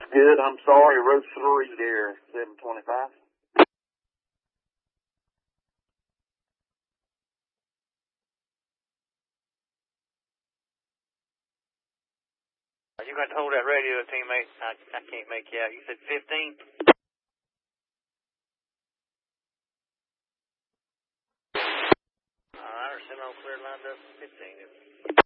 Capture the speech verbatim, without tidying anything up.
Good. I'm sorry. Row three there, seven twenty-five. Are you going to hold that radio, teammate? I, I can't make you out. You said fifteen? All right, our semi clear lined up fifteen.